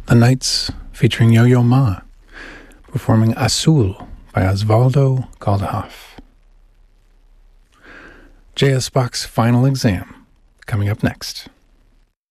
The Nights featuring Yo-Yo Ma, performing Azul by Osvaldo Caldahoff. J.S. Bach's Final Exam, coming up next.